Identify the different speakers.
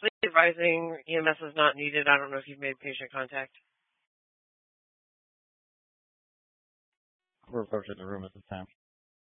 Speaker 1: Please advising EMS is not needed. I don't know if you've made patient contact.
Speaker 2: We're approaching the room at this time.